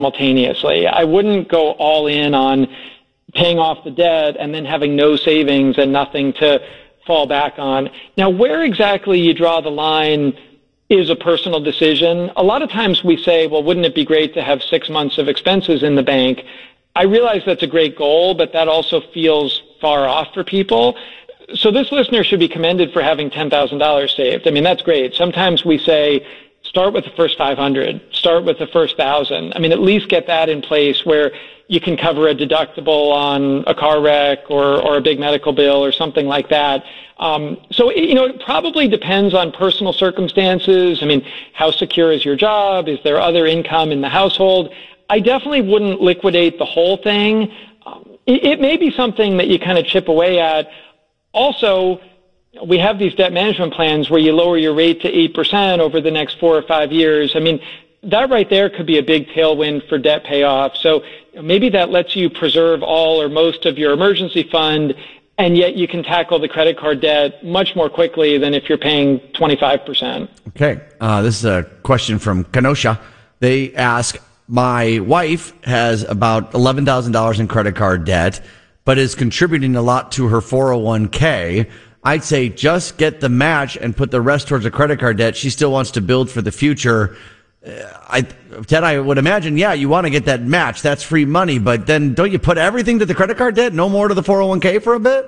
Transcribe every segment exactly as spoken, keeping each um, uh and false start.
simultaneously. I wouldn't go all in on paying off the debt and then having no savings and nothing to fall back on. Now, where exactly you draw the line is a personal decision. A lot of times we say, well, wouldn't it be great to have six months of expenses in the bank? I realize that's a great goal, but that also feels far off for people. So this listener should be commended for having ten thousand dollars saved. I mean, that's great. Sometimes we say, start with the first five hundred, start with the first one thousand. I mean, at least get that in place where you can cover a deductible on a car wreck or, or a big medical bill or something like that. Um, so, you know, it probably depends on personal circumstances. I mean, how secure is your job? Is there other income in the household? I definitely wouldn't liquidate the whole thing. Um, it, it may be something that you kind of chip away at. Also, we have these debt management plans where you lower your rate to eight percent over the next four or five years. I mean, that right there could be a big tailwind for debt payoff. So maybe that lets you preserve all or most of your emergency fund, and yet you can tackle the credit card debt much more quickly than if you're paying twenty-five percent. Okay. Uh, this is a question from Kenosha. They ask, my wife has about eleven thousand dollars in credit card debt, but is contributing a lot to her four oh one k. I'd say just get the match and put the rest towards the credit card debt. She still wants to build for the future. Uh, I, Ted, I would imagine, yeah, you want to get that match. That's free money. But then don't you put everything to the credit card debt? No more to the four oh one k for a bit?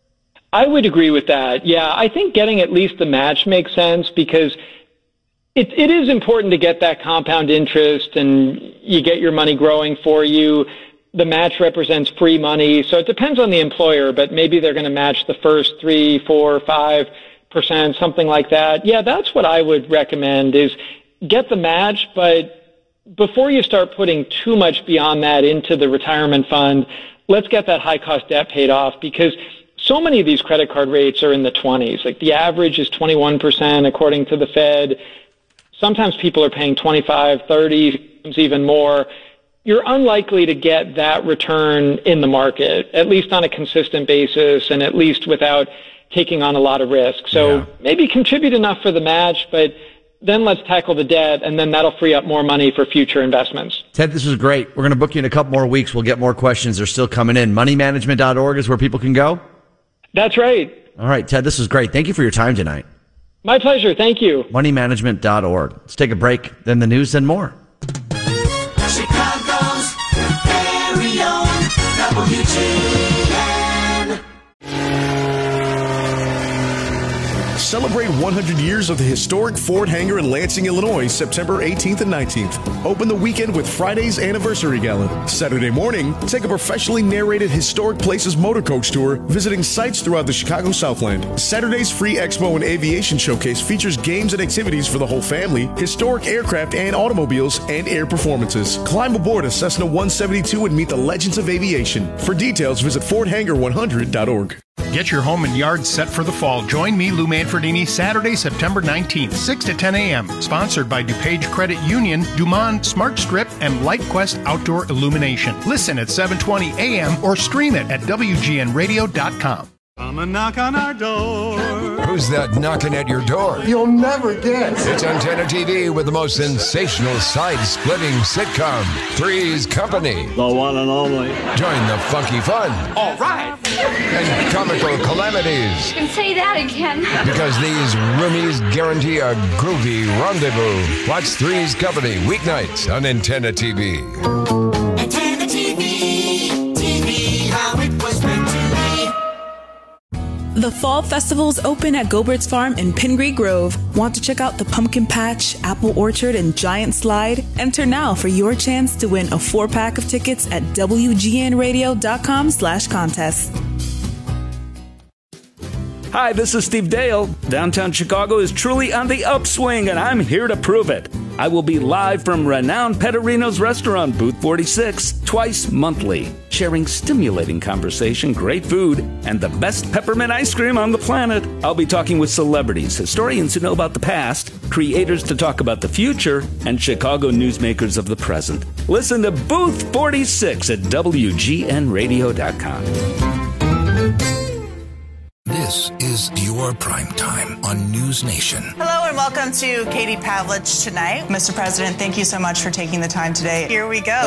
I would agree with that. Yeah, I think getting at least the match makes sense because it, it is important to get that compound interest and you get your money growing for you. The match represents free money, so it depends on the employer, but maybe they're going to match the first three, four, five percent, something like that. Yeah, that's what I would recommend is get the match, but before you start putting too much beyond that into the retirement fund, let's get that high-cost debt paid off because so many of these credit card rates are in the twenties. Like the average is twenty-one percent according to the Fed. Sometimes people are paying twenty-five, thirty, even more. You're unlikely to get that return in the market, at least on a consistent basis and at least without taking on a lot of risk. So yeah. Maybe contribute enough for the match, but then let's tackle the debt, and then that'll free up more money for future investments. Ted, this was great. We're going to book you in a couple more weeks. We'll get more questions. They're still coming in. money management dot org is where people can go? That's right. All right, Ted, this was great. Thank you for your time tonight. My pleasure. Thank you. money management dot org. Let's take a break, then the news, then more. Chicago's very own W G N. Celebrate one hundred years of the historic Ford hangar in Lansing, Illinois, September eighteenth and nineteenth. Open the weekend with Friday's Anniversary Gala. Saturday morning, take a professionally narrated Historic Places motor coach tour, visiting sites throughout the Chicago Southland. Saturday's free Expo and Aviation Showcase features games and activities for the whole family, historic aircraft and automobiles, and air performances. Climb aboard a Cessna one seventy-two and meet the legends of aviation. For details, visit ford hangar one hundred dot org. Get your home and yard set for the fall. Join me, Lou Manfredini, Saturday, September nineteenth, six to ten a.m. Sponsored by DuPage Credit Union, Dumont Smart Strip, and LightQuest Outdoor Illumination. Listen at seven twenty a.m. or stream it at W G N radio dot com. Come and knock on our door. Who's that knocking at your door? You'll never guess. It's Antenna T V with the most sensational side-splitting sitcom, Three's Company. The one and only. Join the funky fun. All right. And comical calamities. You can say that again. Because these roomies guarantee a groovy rendezvous. Watch Three's Company weeknights on Antenna T V. Antenna T V, T V, how it was meant to be. The Fall Festival's open at Gobert's Farm in Pingree Grove. Want to check out the Pumpkin Patch, Apple Orchard, and Giant Slide? Enter now for your chance to win a four-pack of tickets at W G N radio dot com slash contest. Hi, this is Steve Dale. Downtown Chicago is truly on the upswing, and I'm here to prove it. I will be live from renowned Petterino's restaurant, Booth forty-six, twice monthly, sharing stimulating conversation, great food, and the best peppermint ice cream on the planet. I'll be talking with celebrities, historians who know about the past, creators to talk about the future, and Chicago newsmakers of the present. Listen to Booth forty-six at W G N radio dot com. This is your prime time on News Nation. Hello and welcome to Katie Pavlich tonight. Mister President, thank you so much for taking the time today. Here we go.